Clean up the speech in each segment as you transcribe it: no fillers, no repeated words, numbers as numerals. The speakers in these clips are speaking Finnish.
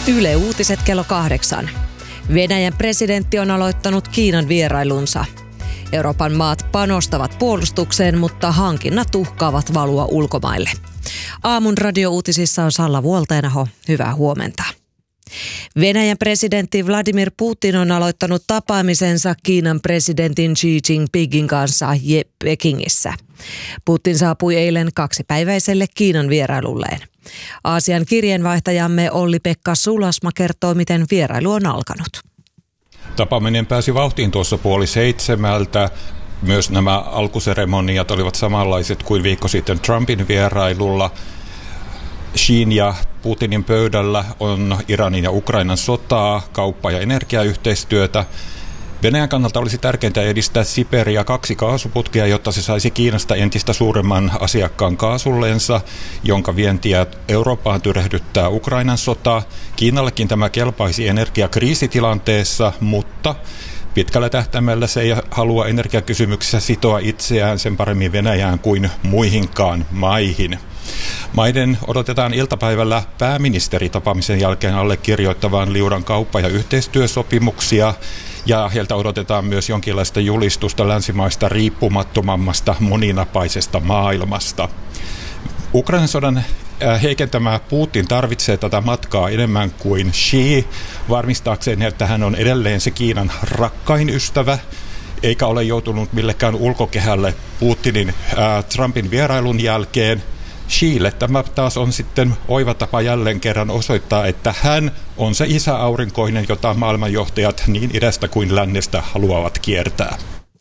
Yle Uutiset kello 8. Venäjän presidentti on aloittanut Kiinan vierailunsa. Euroopan maat panostavat puolustukseen, mutta hankinnat uhkaavat valua ulkomaille. Aamun radiouutisissa on Salla Vuolteenaho. Hyvää huomenta. Venäjän presidentti Vladimir Putin on aloittanut tapaamisensa Kiinan presidentin Xi Jinpingin kanssa Pekingissä. Putin saapui eilen 2-päiväiselle Kiinan vierailulleen. Aasian kirjeenvaihtajamme Olli-Pekka Sulasma kertoo, miten vierailu on alkanut. Tapaaminen pääsi vauhtiin tuossa 6:30. Myös nämä alkuseremoniat olivat samanlaiset kuin viikko sitten Trumpin vierailulla. Xin ja Putinin pöydällä on Iranin ja Ukrainan sotaa, kauppa- ja energiayhteistyötä. Venäjän kannalta olisi tärkeintä edistää Siberia 2 kaasuputkea, jotta se saisi Kiinasta entistä suuremman asiakkaan kaasullensa, jonka vientiä Eurooppaan tyrehdyttää Ukrainan sota. Kiinallekin tämä kelpaisi energiakriisitilanteessa, mutta pitkällä tähtäimellä se ei halua energiakysymyksissä sitoa itseään sen paremmin Venäjään kuin muihinkaan maihin. Maiden odotetaan iltapäivällä pääministeritapaamisen jälkeen allekirjoittavan liudan kauppa- ja yhteistyösopimuksia, ja heiltä odotetaan myös jonkinlaista julistusta länsimaista riippumattomammasta moninapaisesta maailmasta. Ukrainan sodan heikentämä Putin tarvitsee tätä matkaa enemmän kuin Xi varmistaakseen, että hän on edelleen se Kiinan rakkain ystävä, eikä ole joutunut millekään ulkokehälle Putinin Trumpin vierailun jälkeen. Xille tämä taas on sitten oiva tapa jälleen kerran osoittaa, että hän on se isäaurinkoinen, jota maailmanjohtajat niin idästä kuin lännestä haluavat kiertää.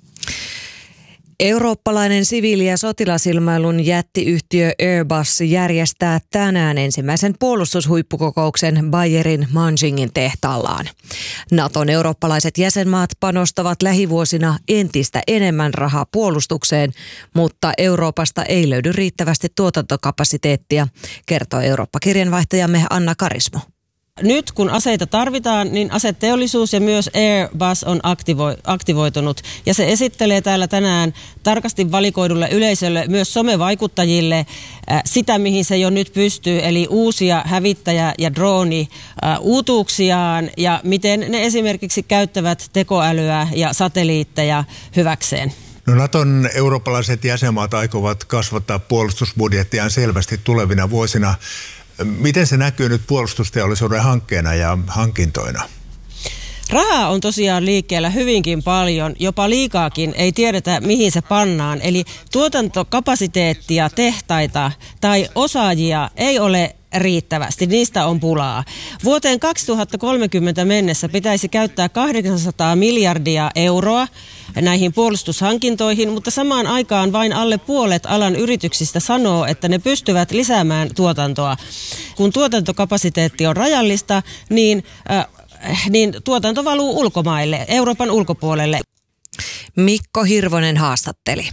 Eurooppalainen siviili- ja sotilasilmailun jättiyhtiö Airbus järjestää tänään ensimmäisen puolustushuippukokouksen Bayerin Manchingin tehtaallaan. Naton eurooppalaiset jäsenmaat panostavat lähivuosina entistä enemmän rahaa puolustukseen, mutta Euroopasta ei löydy riittävästi tuotantokapasiteettia, kertoo Eurooppa-kirjanvaihtajamme Anna Karismo. Nyt kun aseita tarvitaan, niin aseteollisuus ja myös Airbus on aktivoitunut. Ja se esittelee täällä tänään tarkasti valikoidulle yleisölle, myös somevaikuttajille, sitä mihin se jo nyt pystyy. Eli uusia hävittäjä- ja drooni-uutuuksiaan ja miten ne esimerkiksi käyttävät tekoälyä ja satelliitteja hyväkseen. No, Naton eurooppalaiset jäsenmaat aikovat kasvattaa puolustusbudjettiaan selvästi tulevina vuosina. Miten se näkyy nyt puolustusteollisuuden hankkeena ja hankintoina? Rahaa on tosiaan liikkeellä hyvinkin paljon, jopa liikaakin, ei tiedetä mihin se pannaan. Eli tuotantokapasiteettia, tehtaita tai osaajia ei ole riittävästi, niistä on pulaa. Vuoteen 2030 mennessä pitäisi käyttää 800 miljardia euroa näihin puolustushankintoihin, mutta samaan aikaan vain alle puolet alan yrityksistä sanoo, että ne pystyvät lisäämään tuotantoa. Kun tuotantokapasiteetti on rajallista, niin tuotanto valuu ulkomaille, Euroopan ulkopuolelle. Mikko Hirvonen haastatteli.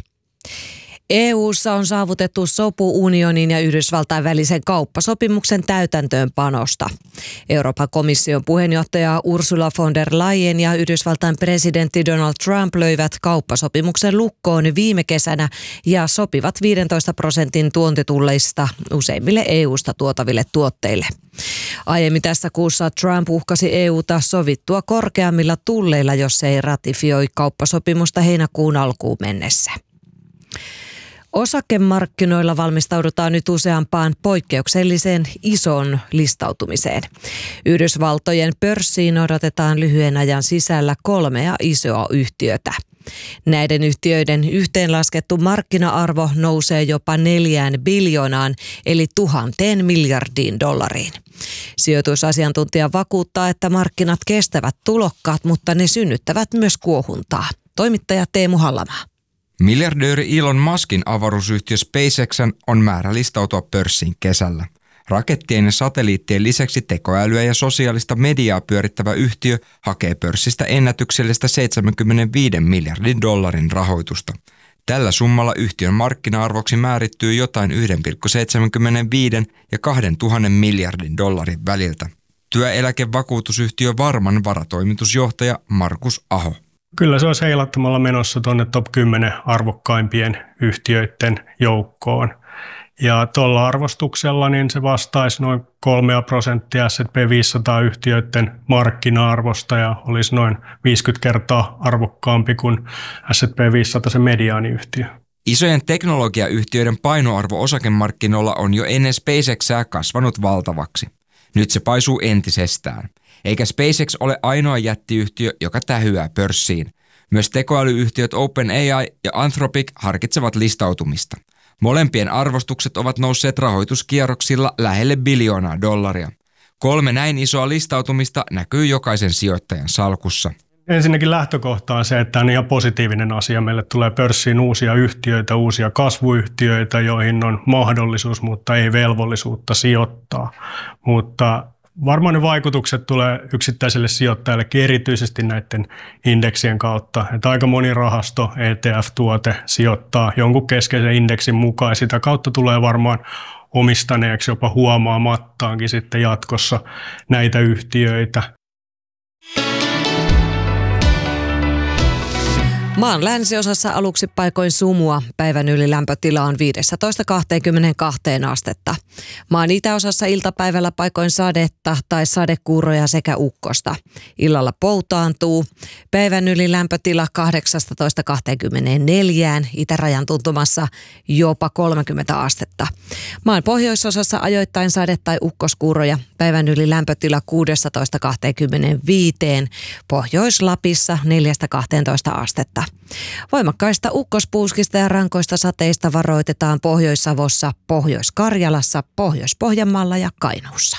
EU:ssa on saavutettu sopu unionin ja Yhdysvaltain välisen kauppasopimuksen täytäntöönpanosta. Euroopan komission puheenjohtaja Ursula von der Leyen ja Yhdysvaltain presidentti Donald Trump löivät kauppasopimuksen lukkoon viime kesänä ja sopivat 15% tuontitulleista useimmille EU:sta tuotaville tuotteille. Aiemmin tässä kuussa Trump uhkasi EU:ta sovittua korkeammilla tulleilla, jos se ei ratifioi kauppasopimusta heinäkuun alkuun mennessä. Osakemarkkinoilla valmistaudutaan nyt useampaan poikkeukselliseen isoon listautumiseen. Yhdysvaltojen pörssiin odotetaan lyhyen ajan sisällä 3 isoa yhtiötä. Näiden yhtiöiden yhteenlaskettu markkina-arvo nousee jopa 4 biljoonaan eli 1 000 miljardiin dollariin. Sijoitusasiantuntija vakuuttaa, että markkinat kestävät tulokkaat, mutta ne synnyttävät myös kuohuntaa. Toimittaja Teemu Hallamaa. Miljardööri Elon Muskin avaruusyhtiö SpaceX:n on määrä listautua pörssiin kesällä. Rakettien ja satelliittien lisäksi tekoälyä ja sosiaalista mediaa pyörittävä yhtiö hakee pörssistä ennätyksellistä 75 miljardin dollarin rahoitusta. Tällä summalla yhtiön markkina-arvoksi määrittyy jotain 1,75 ja 2 000 miljardin dollarin väliltä. Työeläkevakuutusyhtiö Varman varatoimitusjohtaja Markus Aho. Kyllä se olisi heilattamalla menossa tuonne top 10 arvokkaimpien yhtiöiden joukkoon. Ja tuolla arvostuksella niin se vastaisi noin 3% S&P 500-yhtiöiden markkina-arvosta ja olisi noin 50 kertaa arvokkaampi kuin S&P 500 se mediaaniyhtiö. Isojen teknologiayhtiöiden painoarvo osakemarkkinoilla on jo ennen SpaceXää kasvanut valtavaksi. Nyt se paisuu entisestään. Eikä SpaceX ole ainoa jättiyhtiö, joka tähyää pörssiin. Myös tekoälyyhtiöt OpenAI ja Anthropic harkitsevat listautumista. Molempien arvostukset ovat nousseet rahoituskierroksilla lähelle $1 biljoonaa. 3 näin isoa listautumista näkyy jokaisen sijoittajan salkussa. Ensinnäkin lähtökohta on se, että tämä on ihan positiivinen asia. Meille tulee pörssiin uusia yhtiöitä, uusia kasvuyhtiöitä, joihin on mahdollisuus, mutta ei velvollisuutta sijoittaa. Mutta varmaan ne vaikutukset tulee yksittäiselle sijoittajallekin erityisesti näiden indeksien kautta. Että aika moni rahasto, ETF-tuote sijoittaa jonkun keskeisen indeksin mukaan ja sitä kautta tulee varmaan omistaneeksi jopa huomaamattaankin sitten jatkossa näitä yhtiöitä. Maan länsiosassa aluksi paikoin sumua. Päivän ylilämpötila on 15–22 astetta. Maan itäosassa iltapäivällä paikoin sadetta tai sadekuuroja sekä ukkosta. Illalla poutaantuu. Päivän ylilämpötila 18–24, itärajan tuntumassa jopa 30 astetta. Maan pohjoisosassa ajoittain sade- tai ukkoskuuroja. Päivän ylilämpötila 16–25, Pohjois-Lapissa 4–12 astetta. Voimakkaista ukkospuuskista ja rankoista sateista varoitetaan Pohjois-Savossa, Pohjois-Karjalassa, Pohjois-Pohjanmaalla ja Kainuussa.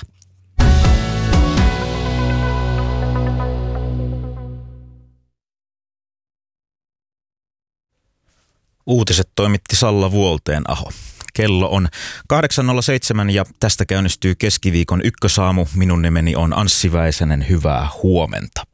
Uutiset toimitti Salla Vuolteenaho. Kello on 8.07 ja tästä käynnistyy keskiviikon ykkösaamu. Minun nimeni on Anssi Väisänen. Hyvää huomenta.